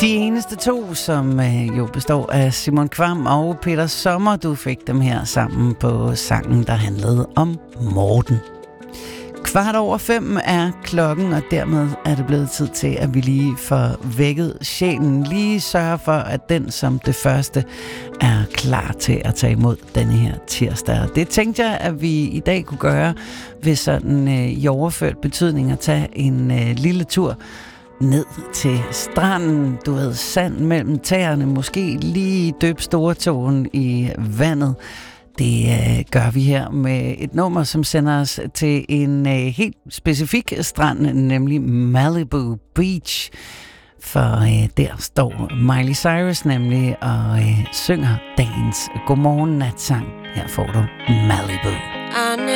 De eneste to, som jo består af Simon Kvam og Peter Sommer, du fik dem her sammen på sangen, der handlede om Morten. 4:15 er klokken, og dermed er det blevet tid til, at vi lige får vækket sjælen. Lige sørge for, at den som det første er klar til at tage imod denne her tirsdag. Og det tænkte jeg, at vi i dag kunne gøre ved sådan i overført betydning at tage en lille tur ned til stranden, du ved, sand mellem tæerne, måske lige døbe stortåen i vandet. Det gør vi her med et nummer, som sender os til en helt specifik strand, nemlig Malibu Beach. For der står Miley Cyrus nemlig og synger dagens godmorgen natsang. Her får du Malibu.